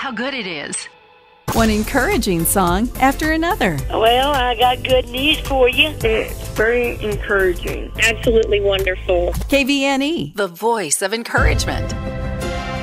how good it is. One encouraging song after another. Well, I got good news for you. It's very encouraging. Absolutely wonderful. KVNE, the voice of encouragement.